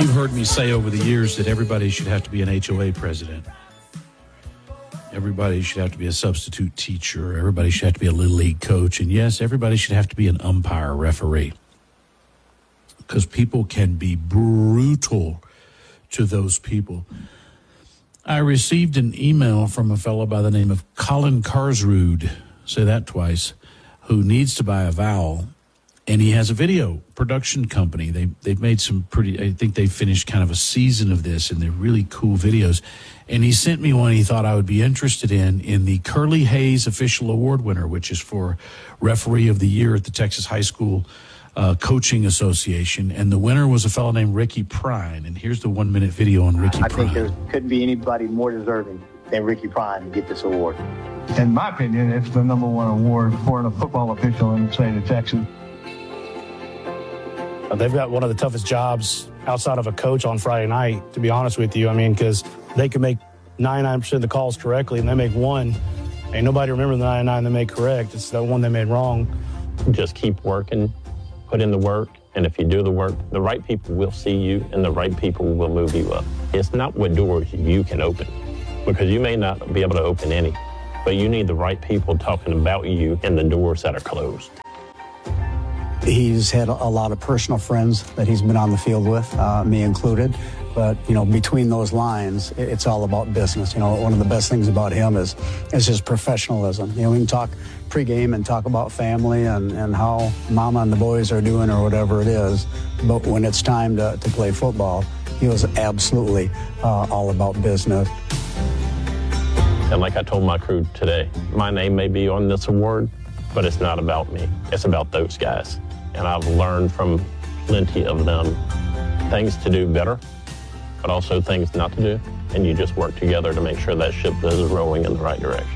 You've heard me say over the years that everybody should have to be an HOA president. Everybody should have to be a substitute teacher. Everybody should have to be a Little League coach. And yes, everybody should have to be an umpire referee. Because people can be brutal to those people. I received an email from a fellow by the name of Colin Karsrud, say that twice, who needs to buy a vowel. And he has a video production company. They've made some pretty, I think they finished kind of a season of this, and they're really cool videos. And he sent me one he thought I would be interested in the Curly Hayes Official Award winner, which is for Referee of the Year at the Texas High School Coaching Association. And the winner was a fellow named Ricky Prine. And here's the 1-minute video on Ricky Prine. I think there couldn't be anybody more deserving than Ricky Prine to get this award. In my opinion, it's the number one award for a football official in the state of Texas. They've got one of the toughest jobs outside of a coach on Friday night, to be honest with you. I mean, because they can make 99% of the calls correctly, and they make one. Ain't nobody remember the 99 they make correct. It's the one they made wrong. Just keep working, put in the work, and if you do the work, the right people will see you, and the right people will move you up. It's not what doors you can open, because you may not be able to open any, but you need the right people talking about you and the doors that are closed. He's had a lot of personal friends that he's been on the field with, me included. But, you know, between those lines, it's all about business. You know, one of the best things about him is his professionalism. You know, we can talk pregame and talk about family and how mama and the boys are doing or whatever it is. But when it's time to play football, he was absolutely all about business. And like I told my crew today, my name may be on this award, but it's not about me. It's about those guys. And I've learned from plenty of them things to do better, but also things not to do. And you just work together to make sure that ship is rolling in the right direction.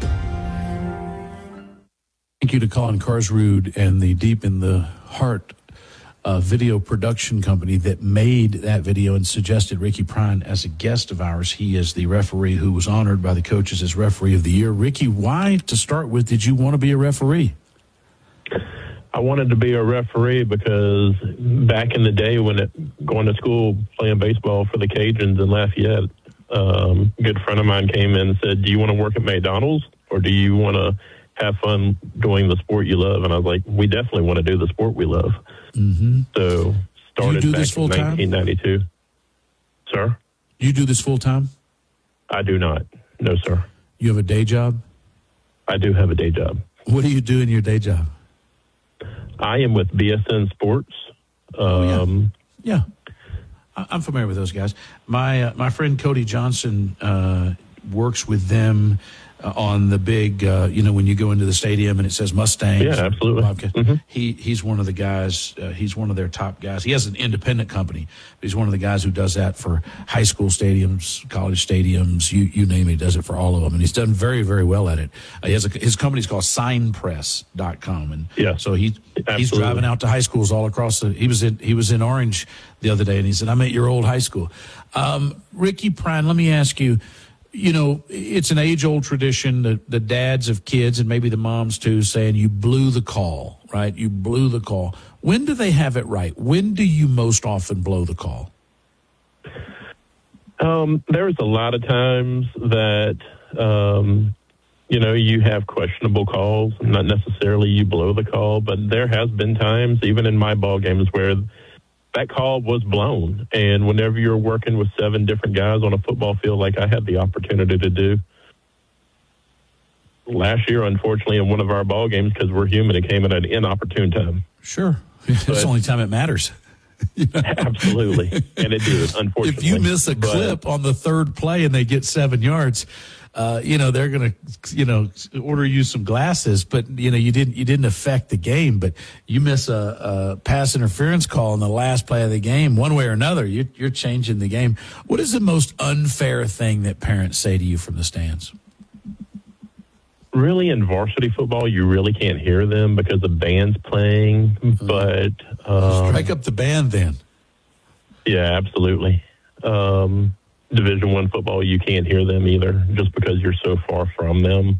Thank you to Colin Karsrud and the Deep in the Heart video production company that made that video and suggested Ricky Prine as a guest of ours. He is the referee who was honored by the coaches as Referee of the Year. Ricky, why, to start with, did you want to be a referee? I wanted to be a referee because back in the day when going to school playing baseball for the Cajuns in Lafayette, a good friend of mine came in and said, do you want to work at McDonald's or do you want to have fun doing the sport you love? And I was like, we definitely want to do the sport we love. Mm-hmm. So started back in 1992. Sir? You do this full time? I do not. No, sir. You have a day job? I do have a day job. What do you do in your day job? I am with BSN Sports. Yeah. I'm familiar with those guys. My friend Cody Johnson works with them on the big, when you go into the stadium and it says Mustangs. Yeah, absolutely. Mm-hmm. He's one of the guys. He's one of their top guys. He has an independent company, but he's one of the guys who does that for high school stadiums, college stadiums, you name it. He does it for all of them, and he's done very, very well at it. His company's called SignPress.com, and so he's driving out to high schools all across he was in Orange the other day, and he said, I'm at your old high school. Ricky Prine, let me ask you. You know, it's an age-old tradition, the dads of kids and maybe the moms too, saying you blew the call, right? You blew the call. When do they have it right? When do you most often blow the call? There's a lot of times that, you have questionable calls. Not necessarily you blow the call, but there has been times, even in my ball games, where that call was blown. And whenever you're working with 7 different guys on a football field, like I had the opportunity to do last year, unfortunately, in one of our ball games, because we're human, it came at an inopportune time. Sure. It's the only time it matters. Absolutely. And it did, unfortunately. If you miss a clip on the third play and they get 7 yards, they're going to, order you some glasses, but, you didn't affect the game, but you miss a pass interference call in the last play of the game, one way or another, you're changing the game. What is the most unfair thing that parents say to you from the stands? Really, in varsity football, you really can't hear them because the band's playing, but... strike up the band then. Yeah, absolutely. Division I football, you can't hear them either, just because you're so far from them.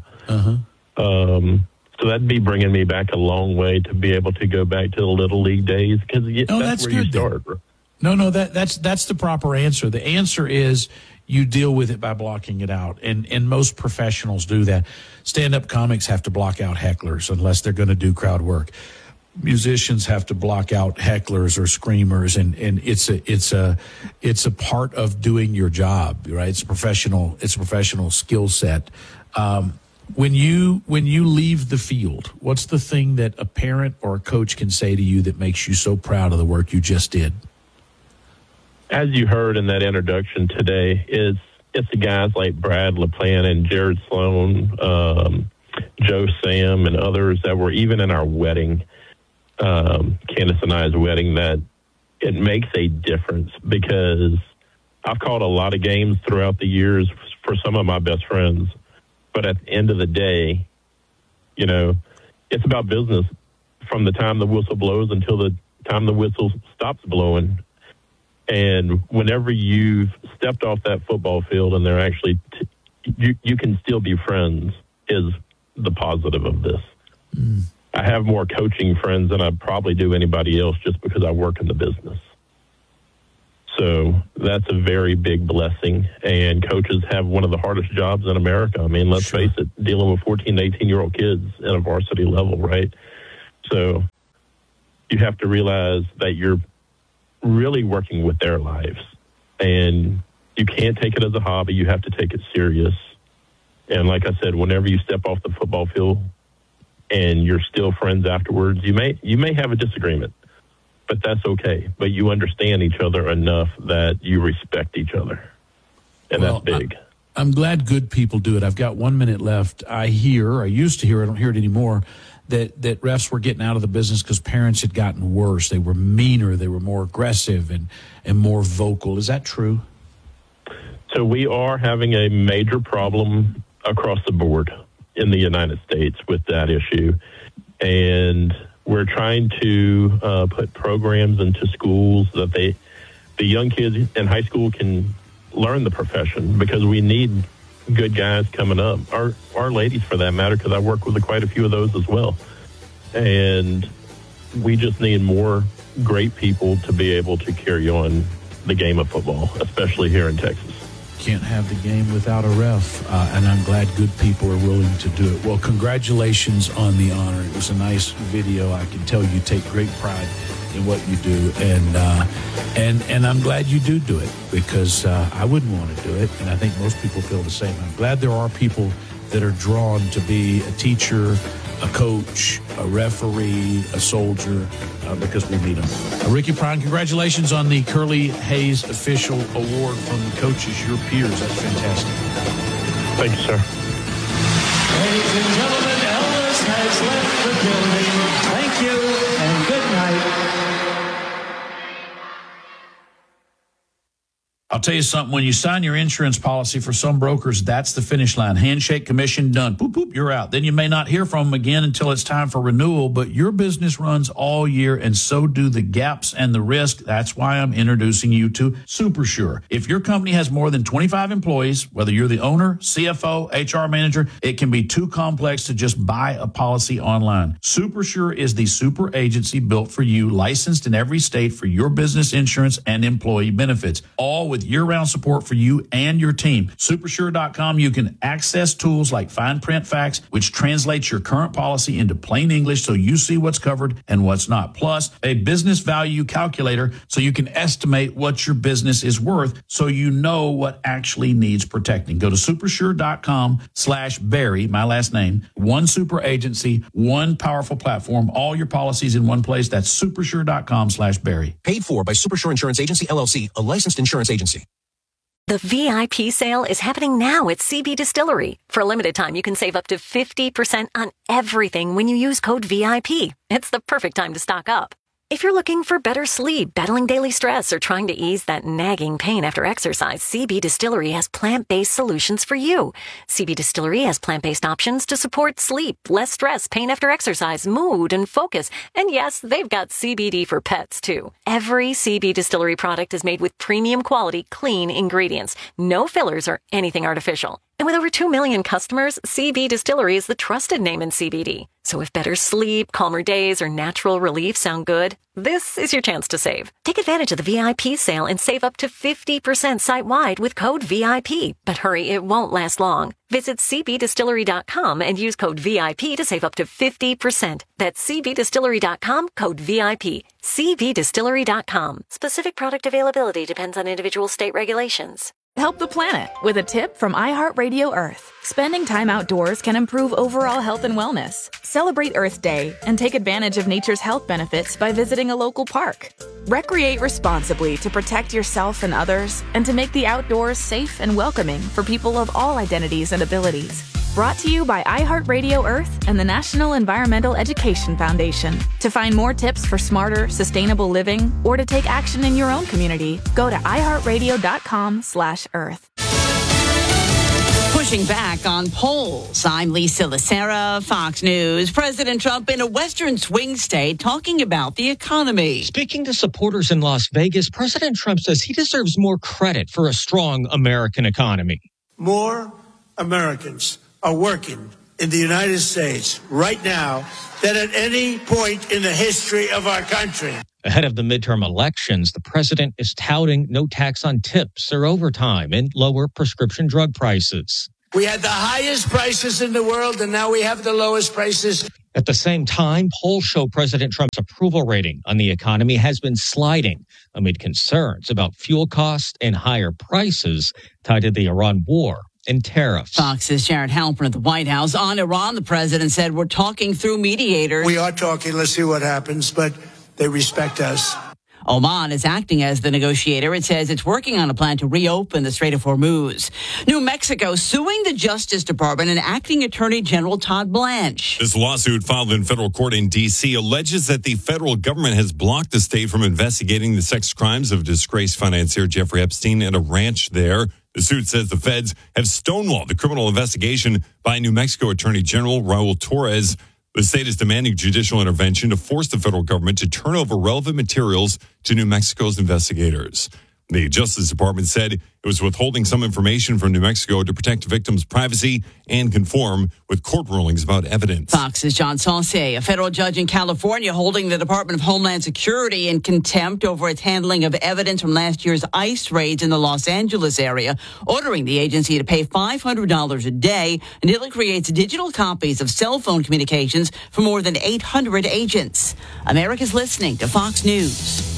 So that'd be bringing me back a long way to be able to go back to the Little League days, because that's where good, you start. No, that's the proper answer. The answer is you deal with it by blocking it out. And most professionals do that. Stand-up comics have to block out hecklers unless they're going to do crowd work. Musicians have to block out hecklers or screamers, and it's a part of doing your job, right? It's a professional skill set. When you leave the field, what's the thing that a parent or a coach can say to you that makes you so proud of the work you just did? As you heard in that introduction today, it's the guys like Brad LaPlante and Jared Sloan, Joe Sam, and others that were even in our wedding, Candace and I's wedding, that it makes a difference, because I've called a lot of games throughout the years for some of my best friends. But at the end of the day, it's about business from the time the whistle blows until the time the whistle stops blowing. And whenever you've stepped off that football field and they're actually, you can still be friends, is the positive of this. I have more coaching friends than I probably do anybody else, just because I work in the business. So that's a very big blessing. And coaches have one of the hardest jobs in America. I mean, let's face it, dealing with 14 to 18-year-old kids at a varsity level, right? So you have to realize that you're really working with their lives. And you can't take it as a hobby. You have to take it serious. And like I said, whenever you step off the football field and you're still friends afterwards, you may have a disagreement, but that's okay. But you understand each other enough that you respect each other. And that's big. I'm glad good people do it. I've got 1 minute left. I used to hear, I don't hear it anymore, that refs were getting out of the business because parents had gotten worse. They were meaner, they were more aggressive and more vocal. Is that true? So we are having a major problem across the board in the United States with that issue. And we're trying to put programs into schools that the young kids in high school can learn the profession, because we need good guys coming up, our ladies for that matter, because I work with quite a few of those as well. And we just need more great people to be able to carry on the game of football, especially here in Texas. Can't have the game without a ref, and I'm glad good people are willing to do it. Well, congratulations on the honor. It was a nice video. I can tell you take great pride in what you do, and I'm glad you do it, because I wouldn't want to do it, and I think most people feel the same. I'm glad there are people that are drawn to be a teacher, a coach, a referee, a soldier, because we need them. Ricky Prine, congratulations on the Curly Hayes Official Award from the coaches, your peers. That's fantastic. Thank you, sir. Ladies and gentlemen, Elvis has left the building. Thank you and good night. I'll tell you something, when you sign your insurance policy, for some brokers, that's the finish line. Handshake, commission, done. Boop, boop, you're out. Then you may not hear from them again until it's time for renewal, but your business runs all year, and so do the gaps and the risk. That's why I'm introducing you to SuperSure. If your company has more than 25 employees, whether you're the owner, CFO, HR manager, it can be too complex to just buy a policy online. SuperSure is the super agency built for you, licensed in every state for your business insurance and employee benefits, all with year-round support for you and your team. Supersure.com, you can access tools like fine print facts, which translates your current policy into plain English so you see what's covered and what's not. Plus, a business value calculator so you can estimate what your business is worth so you know what actually needs protecting. Go to supersure.com/Barry, my last name. One super agency, one powerful platform, all your policies in one place. That's supersure.com/Barry. Paid for by Supersure Insurance Agency, LLC, a licensed insurance agency. The VIP sale is happening now at CB Distillery. For a limited time, you can save up to 50% on everything when you use code VIP. It's the perfect time to stock up. If you're looking for better sleep, battling daily stress, or trying to ease that nagging pain after exercise, CB Distillery has plant-based solutions for you. CB Distillery has plant-based options to support sleep, less stress, pain after exercise, mood, and focus. And yes, they've got CBD for pets, too. Every CB Distillery product is made with premium quality, clean ingredients. No fillers or anything artificial. And with over 2 million customers, CB Distillery is the trusted name in CBD. So if better sleep, calmer days, or natural relief sound good, this is your chance to save. Take advantage of the VIP sale and save up to 50% site-wide with code VIP. But hurry, it won't last long. Visit cbdistillery.com and use code VIP to save up to 50%. That's cbdistillery.com, code VIP. cbdistillery.com. Specific product availability depends on individual state regulations. Help the planet with a tip from iHeartRadio Earth. Spending time outdoors can improve overall health and wellness. Celebrate Earth Day and take advantage of nature's health benefits by visiting a local park. Recreate responsibly to protect yourself and others and to make the outdoors safe and welcoming for people of all identities and abilities. Brought to you by iHeartRadio Earth and the National Environmental Education Foundation. To find more tips for smarter, sustainable living or to take action in your own community, go to iHeartRadio.com/Earth. Pushing back on polls. I'm Lisa Lacera, Fox News. President Trump in a western swing state talking about the economy. Speaking to supporters in Las Vegas, President Trump says he deserves more credit for a strong American economy. More Americans are working in the United States right now than at any point in the history of our country. Ahead of the midterm elections, the president is touting no tax on tips or overtime and lower prescription drug prices. We had the highest prices in the world, and now we have the lowest prices. At the same time, polls show President Trump's approval rating on the economy has been sliding amid concerns about fuel costs and higher prices tied to the Iran war and tariffs. Fox's Jared Halpern at the White House. On Iran, the president said, we're talking through mediators. We are talking. Let's see what happens, but they respect us. Oman is acting as the negotiator. It says it's working on a plan to reopen the Strait of Hormuz. New Mexico suing the Justice Department and acting Attorney General Todd Blanche. This lawsuit filed in federal court in D.C. alleges that the federal government has blocked the state from investigating the sex crimes of disgraced financier Jeffrey Epstein at a ranch there. The suit says the feds have stonewalled the criminal investigation by New Mexico Attorney General Raul Torres. The state is demanding judicial intervention to force the federal government to turn over relevant materials to New Mexico's investigators. The Justice Department said it was withholding some information from New Mexico to protect victims' privacy and conform with court rulings about evidence. Fox's John Saucier, a federal judge in California holding the Department of Homeland Security in contempt over its handling of evidence from last year's ICE raids in the Los Angeles area, ordering the agency to pay $500 a day until it creates digital copies of cell phone communications for more than 800 agents. America's listening to Fox News.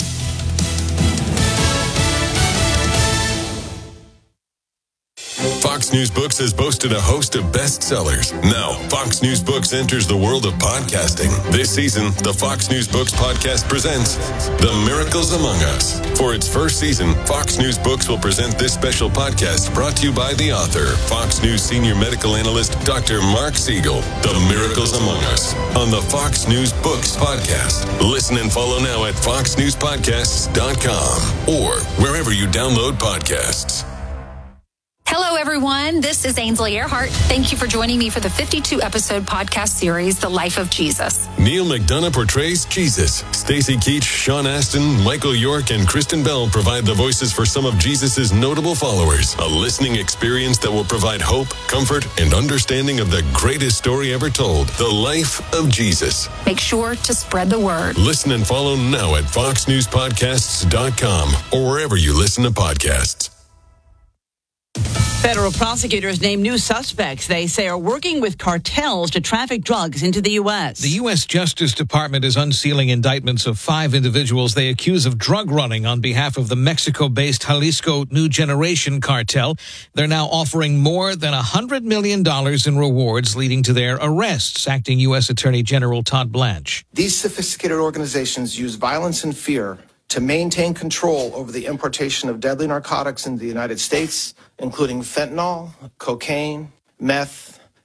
Fox News Books has boasted a host of bestsellers. Now, Fox News Books enters the world of podcasting. This season, the Fox News Books podcast presents The Miracles Among Us. For its first season, Fox News Books will present this special podcast brought to you by the author, Fox News senior medical analyst, Dr. Mark Siegel. The Miracles Among Us on the Fox News Books podcast. Listen and follow now at foxnewspodcasts.com or wherever you download podcasts. Hello, everyone. This is Ainsley Earhart. Thank you for joining me for the 52-episode podcast series, The Life of Jesus. Neil McDonough portrays Jesus. Stacey Keach, Sean Astin, Michael York, and Kristen Bell provide the voices for some of Jesus' notable followers. A listening experience that will provide hope, comfort, and understanding of the greatest story ever told, The Life of Jesus. Make sure to spread the word. Listen and follow now at foxnewspodcasts.com or wherever you listen to podcasts. Federal prosecutors name new suspects they say are working with cartels to traffic drugs into the U.S. The U.S. Justice Department is unsealing indictments of 5 individuals they accuse of drug running on behalf of the Mexico-based Jalisco New Generation cartel. They're now offering more than $100 million in rewards, leading to their arrests. Acting U.S. Attorney General Todd Blanche. These sophisticated organizations use violence and fear to maintain control over the importation of deadly narcotics into the United States, including fentanyl, cocaine, meth,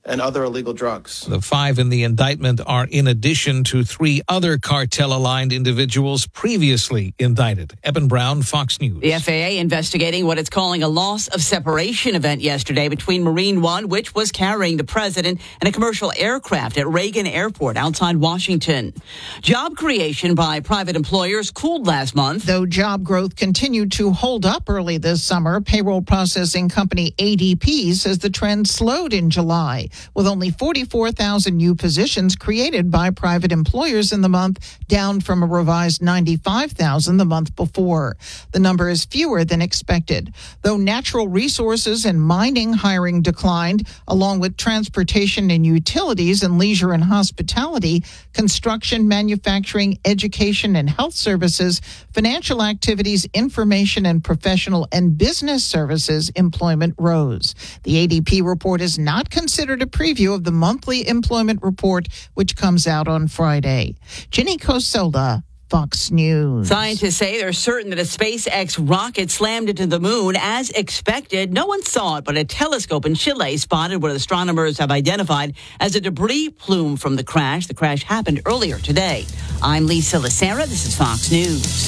and other illegal drugs. The 5 in the indictment are in addition to 3 other cartel-aligned individuals previously indicted. Eben Brown, Fox News. The FAA investigating what it's calling a loss of separation event yesterday between Marine One, which was carrying the president, and a commercial aircraft at Reagan Airport outside Washington. Job creation by private employers cooled last month. Though job growth continued to hold up early this summer, payroll processing company ADP says the trend slowed in July, with only 44,000 new positions created by private employers in the month, down from a revised 95,000 the month before. The number is fewer than expected. Though natural resources and mining hiring declined, along with transportation and utilities and leisure and hospitality, construction, manufacturing, education and health services, financial activities, information and professional and business services employment rose. The ADP report is not considered a preview of the monthly employment report, which comes out on Friday. Jenny Cosola, Fox News. Scientists say they're certain that a SpaceX rocket slammed into the moon as expected. No one saw it, but a telescope in Chile spotted what astronomers have identified as a debris plume from the crash. The crash happened earlier today. I'm Lisa Lacera. This is Fox News.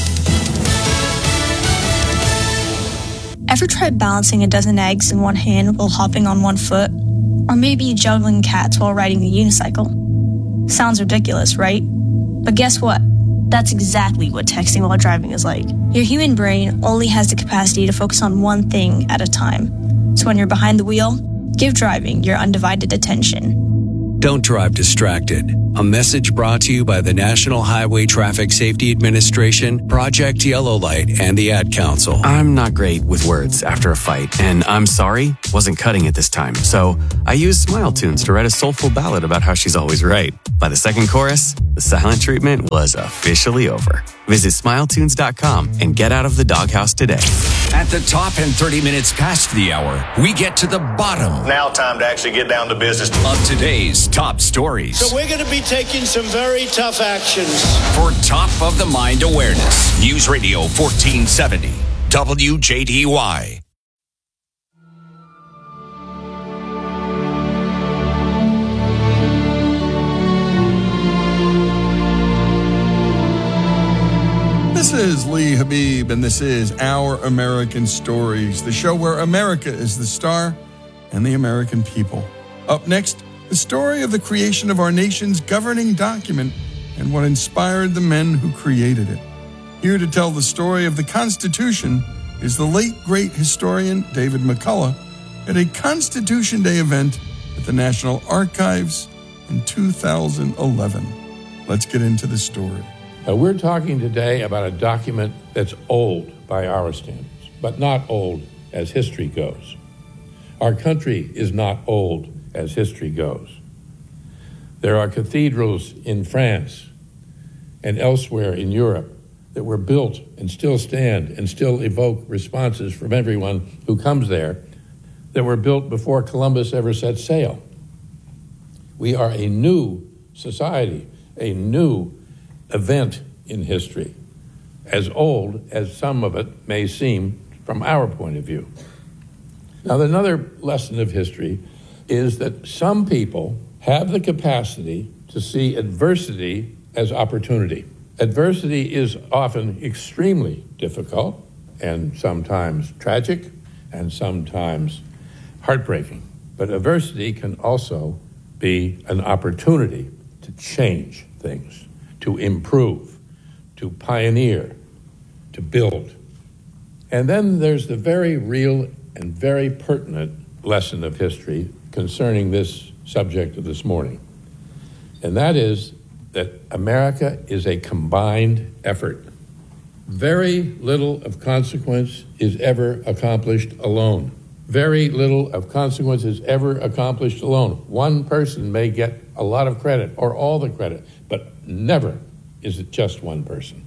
Ever tried balancing a dozen eggs in one hand while hopping on one foot? Or maybe juggling cats while riding a unicycle? Sounds ridiculous, right? But guess what? That's exactly what texting while driving is like. Your human brain only has the capacity to focus on one thing at a time. So when you're behind the wheel, give driving your undivided attention. Don't drive distracted. A message brought to you by the National Highway Traffic Safety Administration, Project Yellow Light, and the Ad Council. I'm not great with words after a fight, and I'm sorry, wasn't cutting it this time. So I used Smile Tunes to write a soulful ballad about how she's always right. By the second chorus, the silent treatment was officially over. Visit SmileTunes.com and get out of the doghouse today. At the top and 30 minutes past the hour, we get to the bottom. Now time to actually get down to business. Of today's top stories. So we're going to be taking some very tough actions. For top of the mind awareness, News Radio 1470, WJDY. This is Lee Habib, and this is Our American Stories, the show where America is the star and the American people. Up next, the story of the creation of our nation's governing document and what inspired the men who created it. Here to tell the story of the Constitution is the late, great historian David McCullough at a Constitution Day event at the National Archives in 2011. Let's get into the story. We're talking today about a document that's old by our standards, but not old as history goes. Our country is not old as history goes. There are cathedrals in France and elsewhere in Europe that were built and still stand and still evoke responses from everyone who comes there that were built before Columbus ever set sail. We are a new society, a new event in history, as old as some of it may seem from our point of view. Now, another lesson of history is that some people have the capacity to see adversity as opportunity. Adversity is often extremely difficult and sometimes tragic and sometimes heartbreaking. But adversity can also be an opportunity to change things, to improve, to pioneer, to build. And then there's the very real and very pertinent lesson of history concerning this subject of this morning. And that is that America is a combined effort. Very little of consequence is ever accomplished alone. Very little of consequence is ever accomplished alone. One person may get a lot of credit or all the credit, but never is it just one person.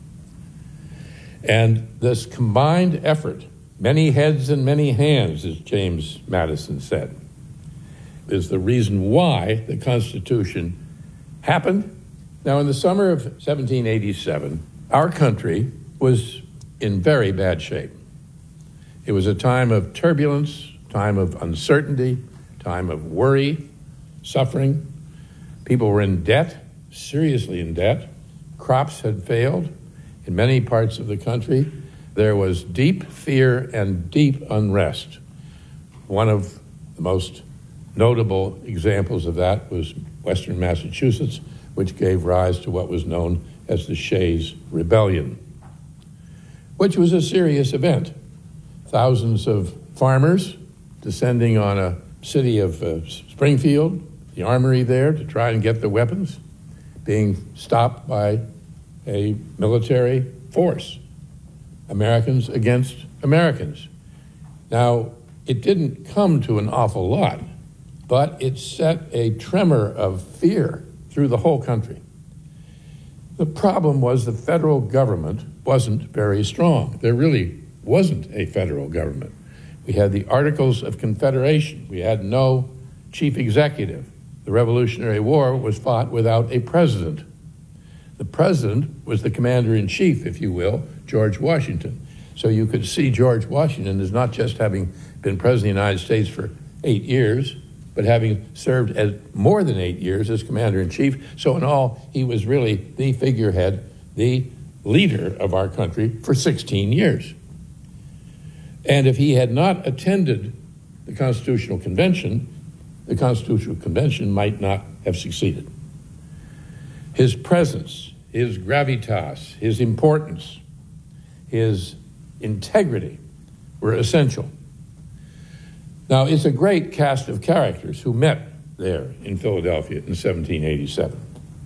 And this combined effort, many heads and many hands, as James Madison said, is the reason why the Constitution happened. Now, in the summer of 1787, our country was in very bad shape. It was a time of turbulence, time of uncertainty, time of worry, suffering. People were in debt, seriously in debt. Crops had failed in many parts of the country. There was deep fear and deep unrest. One of the most notable examples of that was Western Massachusetts, which gave rise to what was known as the Shays Rebellion, which was a serious event. Thousands of farmers descending on a city of Springfield, the armory there, to try and get the weapons, being stopped by a military force. Americans against Americans. Now, it didn't come to an awful lot, but it set a tremor of fear through the whole country. The problem was the federal government wasn't very strong. There really wasn't a federal government. We had the Articles of Confederation. We had no chief executive. The Revolutionary War was fought without a president. The president was the commander-in-chief, if you will, George Washington. So you could see George Washington as not just having been president of the United States for 8 years, but having served as more than 8 years as commander-in-chief. So in all, he was really the figurehead, the leader of our country for 16 years. And if he had not attended the Constitutional Convention might not have succeeded. His presence, his gravitas, his importance, his integrity were essential. Now, it's a great cast of characters who met there in Philadelphia in 1787.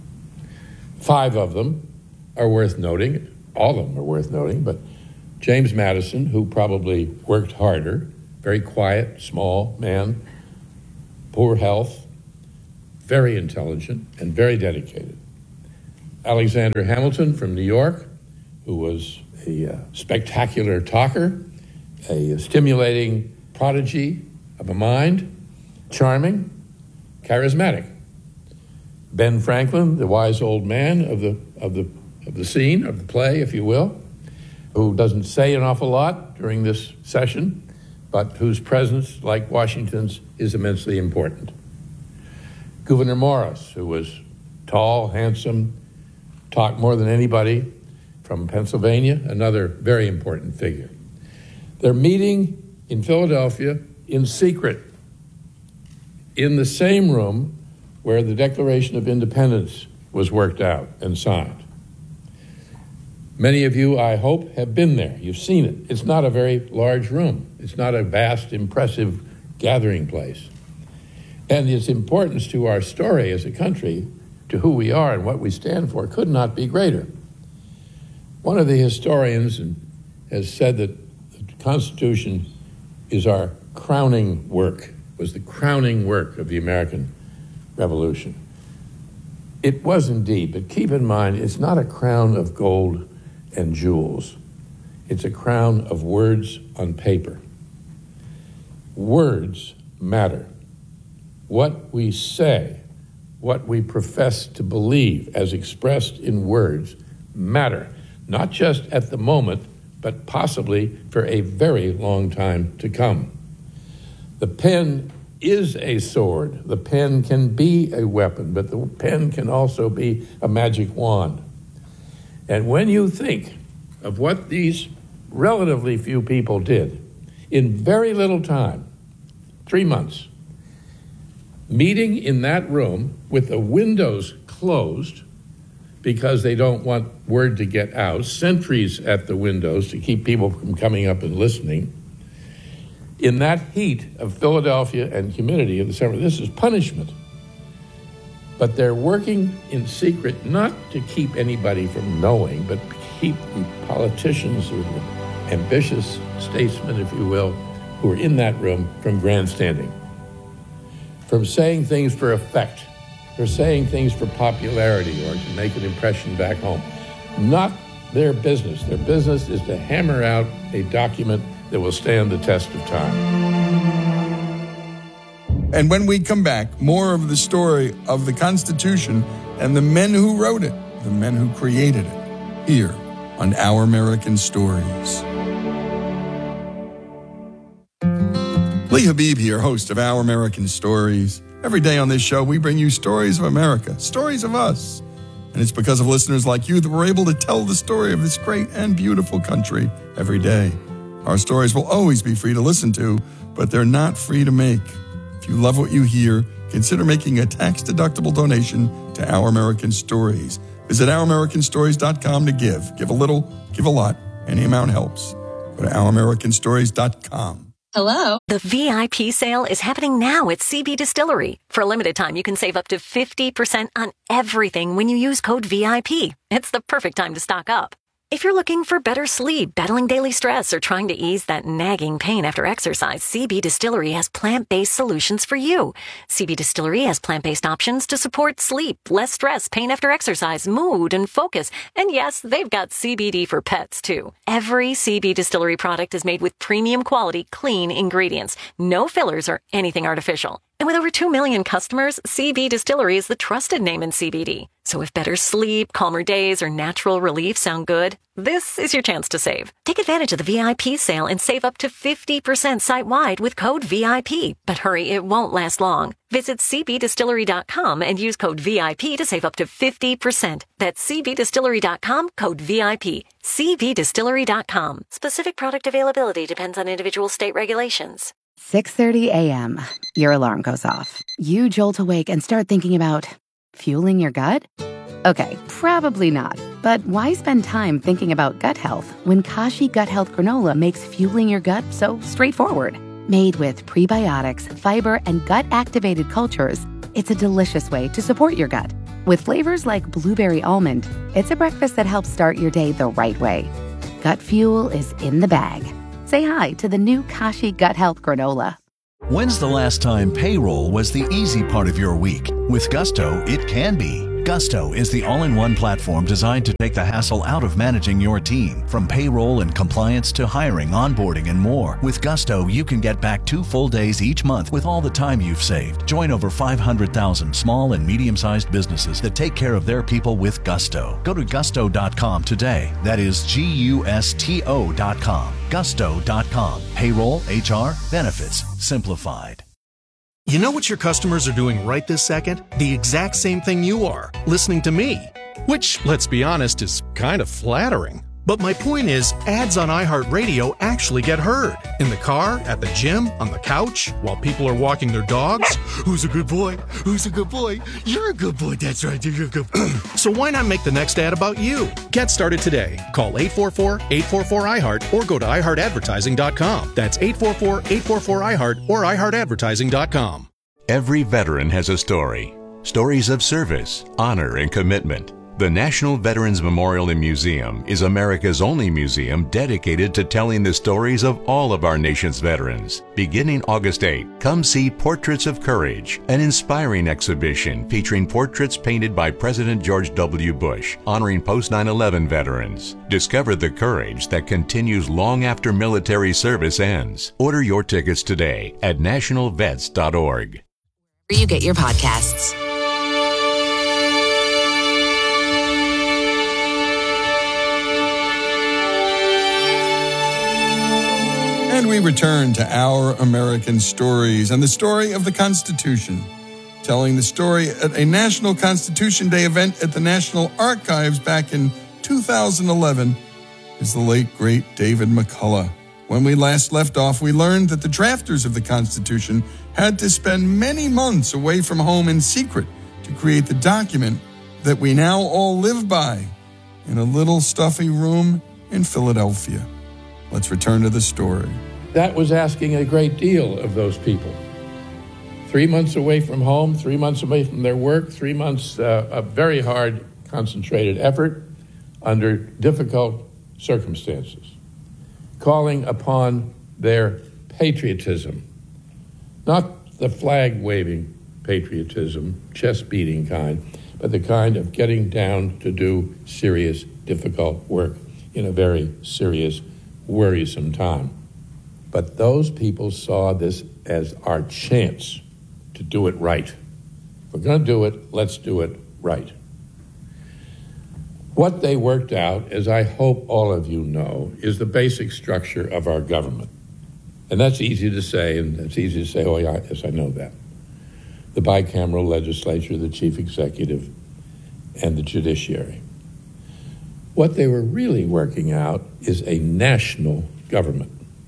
5 of them are worth noting. All of them are worth noting, but James Madison, who probably worked harder, very quiet, small man, poor health, very intelligent, and very dedicated. Alexander Hamilton from New York, who was a spectacular talker, a stimulating prodigy of a mind, charming, charismatic. Ben Franklin, the wise old man of the scene, of the play, if you will, who doesn't say an awful lot during this session, but whose presence, like Washington's, is immensely important. Gouverneur Morris, who was tall, handsome, talked more than anybody, from Pennsylvania, another very important figure. They're meeting in Philadelphia in secret, in the same room where the Declaration of Independence was worked out and signed. Many of you, I hope, have been there. You've seen it. It's not a very large room. It's not a vast, impressive gathering place. And its importance to our story as a country, to who we are and what we stand for, could not be greater. One of the historians has said that the Constitution is our crowning work, was the crowning work of the American Revolution. It was indeed, but keep in mind, it's not a crown of gold and jewels. It's a crown of words on paper. Words matter. What we say, what we profess to believe as expressed in words matter, not just at the moment, but possibly for a very long time to come. The pen is a sword. The pen can be a weapon, but the pen can also be a magic wand. And when you think of what these relatively few people did in very little time, 3 months, meeting in that room with the windows closed because they don't want word to get out, sentries at the windows to keep people from coming up and listening, in that heat of Philadelphia and humidity of the summer, this is punishment. But they're working in secret not to keep anybody from knowing, but to keep the politicians or the ambitious statesmen, if you will, who are in that room from grandstanding, from saying things for effect, for saying things for popularity or to make an impression back home. Not their business. Their business is to hammer out a document that will stand the test of time. And when we come back, more of the story of the Constitution and the men who wrote it, the men who created it, here on Our American Stories. Lee Habib here, host of Our American Stories. Every day on this show, we bring you stories of America, stories of us. And it's because of listeners like you that we're able to tell the story of this great and beautiful country every day. Our stories will always be free to listen to, but they're not free to make. If you love what you hear, consider making a tax-deductible donation to Our American Stories. Visit OurAmericanStories.com to give. Give a little, give a lot. Any amount helps. Go to OurAmericanStories.com. Hello. The VIP sale is happening now at CB Distillery. For a limited time, you can save up to 50% on everything when you use code VIP. It's the perfect time to stock up. If you're looking for better sleep, battling daily stress, or trying to ease that nagging pain after exercise, CB Distillery has plant-based solutions for you. CB Distillery has plant-based options to support sleep, less stress, pain after exercise, mood, and focus. And yes, they've got CBD for pets, too. Every CB Distillery product is made with premium quality, clean ingredients. No fillers or anything artificial. And with over 2 million customers, CB Distillery is the trusted name in CBD. So if better sleep, calmer days, or natural relief sound good, this is your chance to save. Take advantage of the VIP sale and save up to 50% site-wide with code VIP. But hurry, it won't last long. Visit cbdistillery.com and use code VIP to save up to 50%. That's cbdistillery.com, code VIP. cbdistillery.com. Specific product availability depends on individual state regulations. 6:30 a.m. Your alarm goes off. You jolt awake and start thinking about fueling your gut? Okay, probably not. But why spend time thinking about gut health when Kashi Gut Health Granola makes fueling your gut so straightforward? Made with prebiotics, fiber, and gut-activated cultures, it's a delicious way to support your gut. With flavors like blueberry almond, it's a breakfast that helps start your day the right way. Gut fuel is in the bag. Say hi to the new Kashi Gut Health Granola. When's the last time payroll was the easy part of your week? With Gusto, it can be. Gusto is the all-in-one platform designed to take the hassle out of managing your team. From payroll and compliance to hiring, onboarding, and more. With Gusto, you can get back 2 full days each month with all the time you've saved. Join over 500,000 small and medium-sized businesses that take care of their people with Gusto. Go to gusto.com today. That is GUSTO.com. Gusto.com. Payroll, HR, benefits, simplified. You know what your customers are doing right this second? The exact same thing you are, listening to me. Which, let's be honest, is kind of flattering. But my point is, ads on iHeartRadio actually get heard. In the car, at the gym, on the couch, while people are walking their dogs. Who's a good boy? Who's a good boy? You're a good boy. That's right. You're a good boy. So why not make the next ad about you? Get started today. Call 844-844-iHeart or go to iHeartAdvertising.com. That's 844-844-iHeart or iHeartAdvertising.com. Every veteran has a story. Stories of service, honor, and commitment. The National Veterans Memorial and Museum is America's only museum dedicated to telling the stories of all of our nation's veterans. Beginning August 8, come see Portraits of Courage, an inspiring exhibition featuring portraits painted by President George W. Bush, honoring post-9/11 veterans. Discover the courage that continues long after military service ends. Order your tickets today at nationalvets.org. Where you get your podcasts. And we return to Our American Stories and the story of the Constitution. Telling the story at a National Constitution Day event at the National Archives back in 2011 is the late, great David McCullough. When we last left off, we learned that the drafters of the Constitution had to spend many months away from home in secret to create the document that we now all live by in a little stuffy room in Philadelphia. Let's return to the story. That was asking a great deal of those people. 3 months away from home, 3 months away from their work, 3 months of very hard, concentrated effort under difficult circumstances, calling upon their patriotism, not the flag-waving patriotism, chest-beating kind, but the kind of getting down to do serious, difficult work in a very serious, worrisome time. But those people saw this as our chance to do it right. If we're going to do it, let's do it right. What they worked out, as I hope all of you know, is the basic structure of our government. And that's easy to say, and it's easy to say, oh, yeah, yes, I know that. The bicameral legislature, the chief executive, and the judiciary. What they were really working out is a national government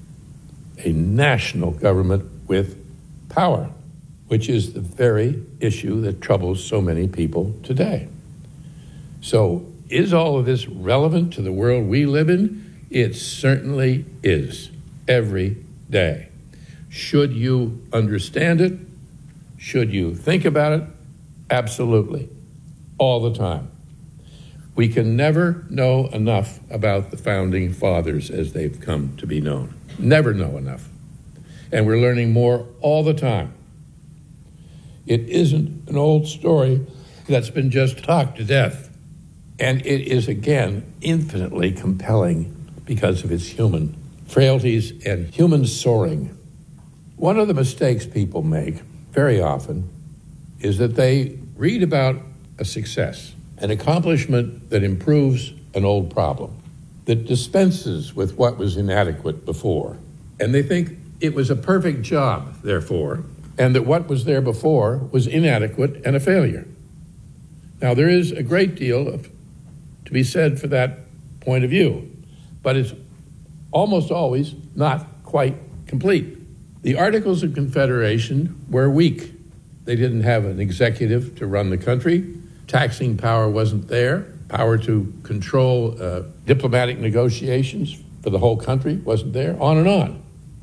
with power, which is the very issue that troubles so many people today. So is all of this relevant to the world we live in? It certainly is, every day. Should you understand it? Should you think about it? Absolutely, all the time. We can never know enough about the founding fathers as they've come to be known. Never know enough. And we're learning more all the time. It isn't an old story that's been just talked to death. And it is, again, infinitely compelling because of its human frailties and human soaring. One of the mistakes people make very often is that they read about a success, an accomplishment that improves an old problem, that dispenses with what was inadequate before. And they think it was a perfect job, therefore, and that what was there before was inadequate and a failure. Now, there is a great deal to be said for that point of view, but it's almost always not quite complete. The Articles of Confederation were weak. They didn't have an executive to run the country. Taxing power wasn't there. Power to control diplomatic negotiations for the whole country wasn't there, on and on.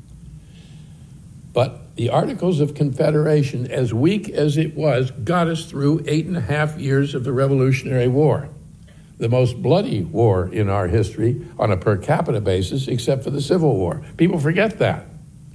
But the Articles of Confederation, as weak as it was, got us through 8.5 years of the Revolutionary War, the most bloody war in our history on a per capita basis, except for the Civil War. People forget that.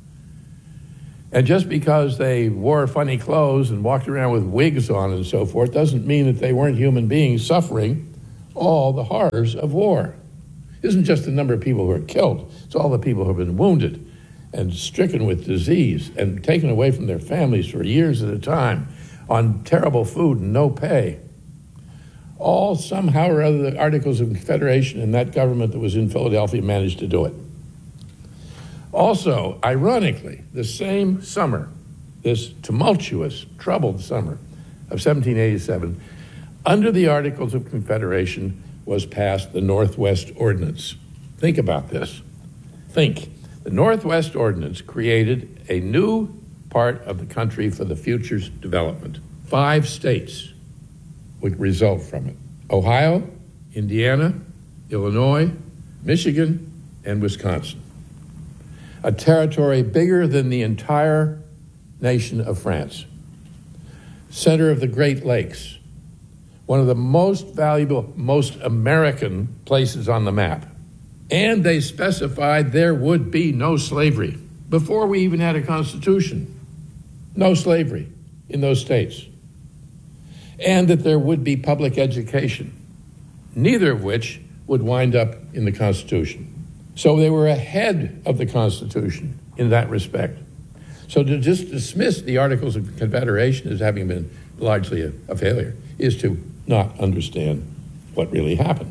And just because they wore funny clothes and walked around with wigs on and so forth doesn't mean that they weren't human beings suffering all the horrors of war. It isn't just the number of people who are killed. It's all the people who have been wounded and stricken with disease and taken away from their families for years at a time on terrible food and no pay. All somehow or other the Articles of Confederation and that government that was in Philadelphia managed to do it. Also, ironically, the same summer, this tumultuous, troubled summer of 1787, under the Articles of Confederation was passed the Northwest Ordinance. Think about this. Think. The Northwest Ordinance created a new part of the country for the future's development. 5 states would result from it: Ohio, Indiana, Illinois, Michigan, and Wisconsin. A territory bigger than the entire nation of France. Center of the Great Lakes. One of the most valuable, most American places on the map. And they specified there would be no slavery before we even had a constitution. No slavery in those states. And that there would be public education, neither of which would wind up in the Constitution. So they were ahead of the Constitution in that respect. So to just dismiss the Articles of Confederation as having been largely a failure is to not understand what really happened.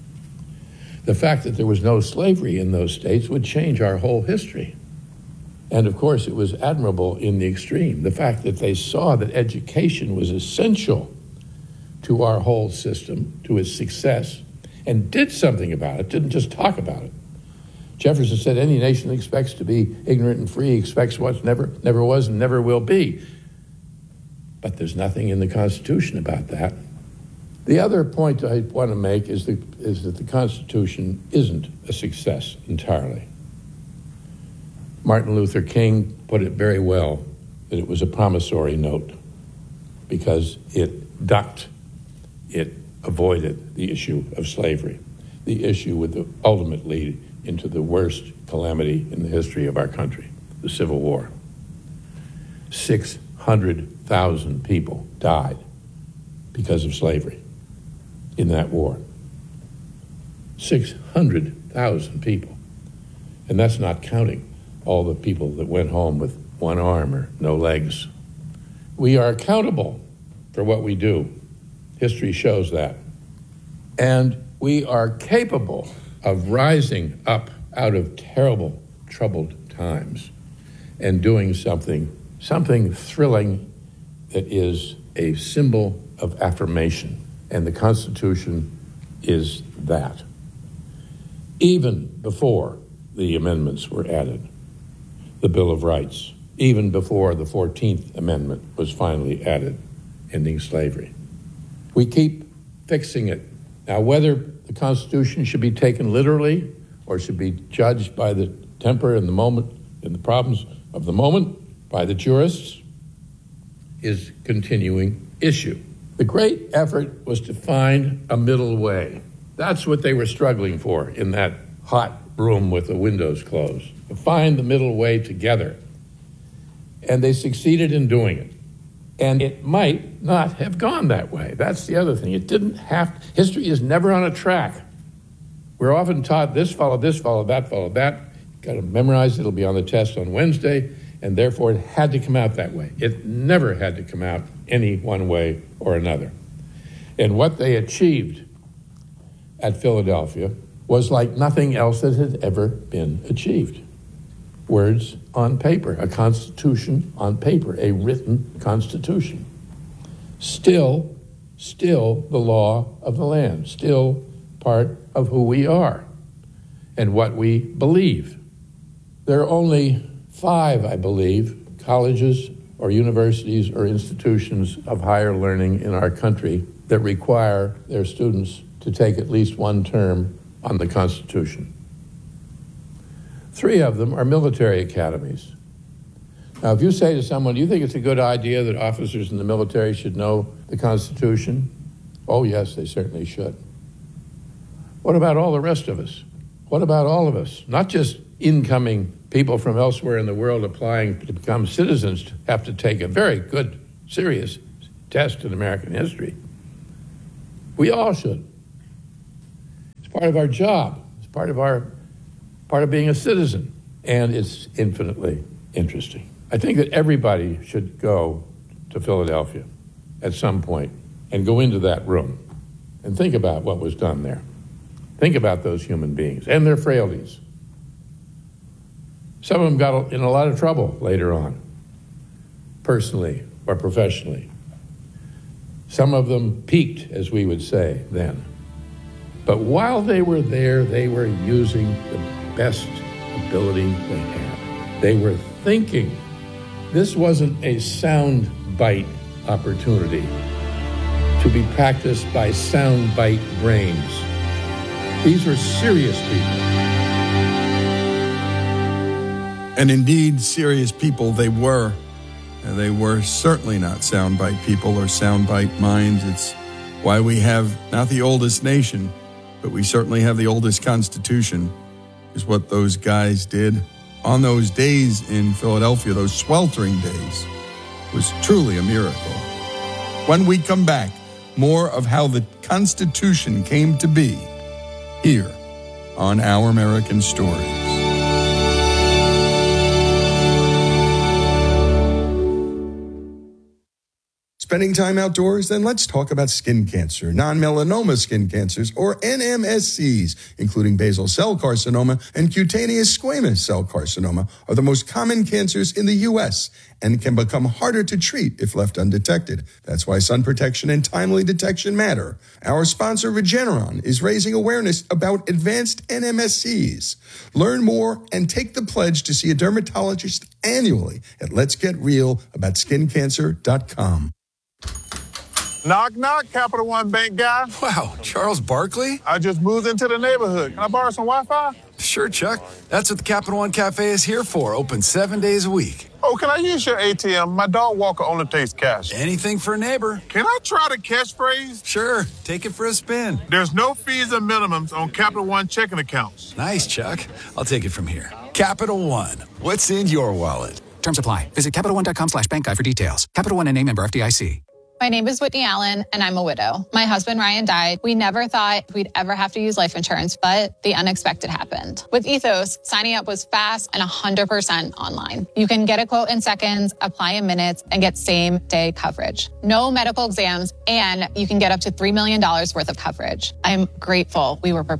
The fact that there was no slavery in those states would change our whole history. And of course, it was admirable in the extreme. The fact that they saw that education was essential to our whole system, to its success, and did something about it, didn't just talk about it. Jefferson said any nation that expects to be ignorant and free expects what never was and never will be. But there's nothing in the Constitution about that. The other point I want to make is that the Constitution isn't a success entirely. Martin Luther King put it very well, that it was a promissory note because it ducked, it avoided the issue of slavery. The issue would ultimately lead into the worst calamity in the history of our country, the Civil War. 600,000 people died because of slavery in that war. 600,000 people. And that's not counting all the people that went home with one arm or no legs. We are accountable for what we do. History shows that. And we are capable of rising up out of terrible, troubled times and doing something thrilling that is a symbol of affirmation. And the Constitution is that. Even before the amendments were added, the Bill of Rights, even before the 14th Amendment was finally added, ending slavery. We keep fixing it. Now, whether the Constitution should be taken literally or should be judged by the temper and the moment and the problems of the moment by the jurists is a continuing issue. The great effort was to find a middle way. That's what they were struggling for in that hot room with the windows closed, to find the middle way together. And they succeeded in doing it. And it might not have gone that way. That's the other thing. It didn't have, history is never on a track. We're often taught this followed that. Got to memorize it. It'll be on the test on Wednesday. And therefore, it had to come out that way. It never had to come out any one way or another. And what they achieved at Philadelphia was like nothing else that had ever been achieved. Words on paper, a constitution on paper, a written constitution. Still the law of the land, still part of who we are and what we believe. There are only 5, I believe, colleges or universities or institutions of higher learning in our country that require their students to take at least one term on the Constitution. 3 of them are military academies. Now, if you say to someone, do you think it's a good idea that officers in the military should know the Constitution? Oh, yes, they certainly should. What about all the rest of us? What about all of us? Not just incoming people from elsewhere in the world applying to become citizens have to take a very good, serious test in American history. We all should. It's part of our job. It's part of being a citizen. And it's infinitely interesting. I think that everybody should go to Philadelphia at some point and go into that room and think about what was done there. Think about those human beings and their frailties. Some of them got in a lot of trouble later on, personally or professionally. Some of them peaked, as we would say then. But while they were there, they were using the best ability they had. They were thinking. This wasn't a sound bite opportunity to be practiced by sound bite brains. These were serious people. And indeed, serious people they were. And they were certainly not soundbite people or soundbite minds. It's why we have not the oldest nation, but we certainly have the oldest Constitution, is what those guys did on those days in Philadelphia, those sweltering days, was truly a miracle. When we come back, more of how the Constitution came to be here on Our American Stories. Spending time outdoors? Then let's talk about skin cancer. Non-melanoma skin cancers, or NMSCs, including basal cell carcinoma and cutaneous squamous cell carcinoma, are the most common cancers in the U.S. and can become harder to treat if left undetected. That's why sun protection and timely detection matter. Our sponsor, Regeneron, is raising awareness about advanced NMSCs. Learn more and take the pledge to see a dermatologist annually at letsgetrealaboutSkinCancer.com. Knock, knock, Capital One Bank guy. Wow, Charles Barkley? I just moved into the neighborhood. Can I borrow some Wi-Fi? Sure, Chuck. That's what the Capital One Cafe is here for, open 7 days a week. Oh, can I use your ATM? My dog walker only takes cash. Anything for a neighbor. Can I try the catchphrase? Sure, take it for a spin. There's no fees or minimums on Capital One checking accounts. Nice, Chuck. I'll take it from here. Capital One, what's in your wallet? Terms apply. Visit CapitalOne.com/bankguide for details. Capital One and name member FDIC. My name is Whitney Allen, and I'm a widow. My husband, Ryan, died. We never thought we'd ever have to use life insurance, but the unexpected happened. With Ethos, signing up was fast and 100% online. You can get a quote in seconds, apply in minutes, and get same-day coverage. No medical exams, and you can get up to $3 million worth of coverage. I'm grateful we were prepared.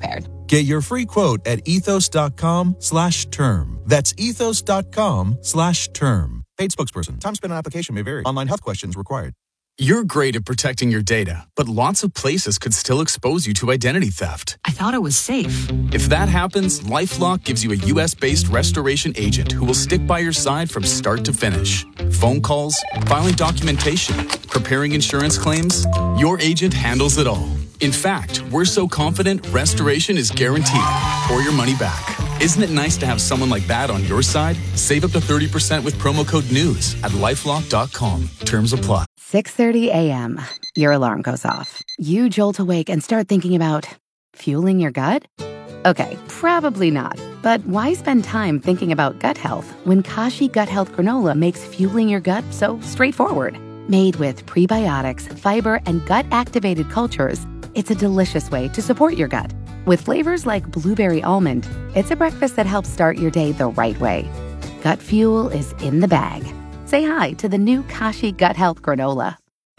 Get your free quote at ethos.com/term. That's ethos.com/term. Paid spokesperson. Time spent on application may vary. Online health questions required. You're great at protecting your data, but lots of places could still expose you to identity theft. I thought it was safe. If that happens, LifeLock gives you a U.S.-based restoration agent who will stick by your side from start to finish. Phone calls, filing documentation, preparing insurance claims, your agent handles it all. In fact, we're so confident restoration is guaranteed or your money back. Isn't it nice to have someone like that on your side? Save up to 30% with promo code NEWS at LifeLock.com. Terms apply. 6:30 a.m. Your alarm goes off. You jolt awake and start thinking about fueling your gut? Okay, probably not. But why spend time thinking about gut health when Kashi Gut Health Granola makes fueling your gut so straightforward? Made with prebiotics, fiber, and gut-activated cultures, it's a delicious way to support your gut. With flavors like blueberry almond, it's a breakfast that helps start your day the right way. Gut fuel is in the bag. Say hi to the new Kashi Gut Health Granola.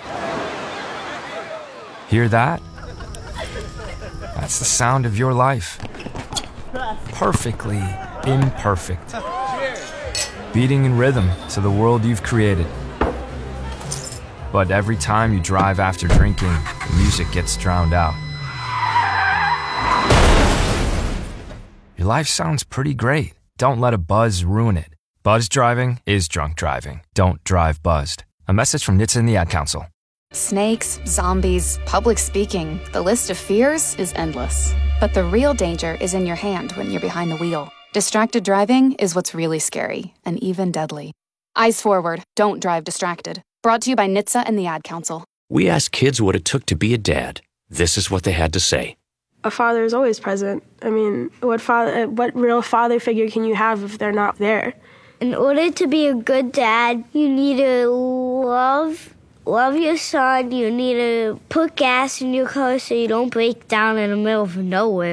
Hear that? That's the sound of your life. Perfectly imperfect. Beating in rhythm to the world you've created. But every time you drive after drinking, the music gets drowned out. Your life sounds pretty great. Don't let a buzz ruin it. Buzz driving is drunk driving. Don't drive buzzed. A message from NHTSA and the Ad Council. Snakes, zombies, public speaking. The list of fears is endless. But the real danger is in your hand when you're behind the wheel. Distracted driving is what's really scary and even deadly. Eyes forward. Don't drive distracted. Brought to you by NHTSA and the Ad Council. We asked kids what it took to be a dad. This is what they had to say. A father is always present. I mean, what real father figure can you have if they're not there? In order to be a good dad, you need to love your son. You need to put gas in your car so you don't break down in the middle of nowhere.